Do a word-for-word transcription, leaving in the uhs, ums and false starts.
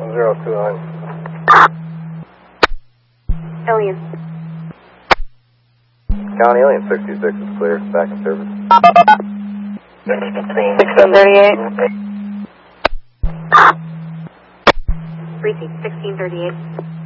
zero two nine. Alien. County Alien sixty-six is clear. Back in service. sixteen thirty-eight. Reaching sixteen thirty-eight.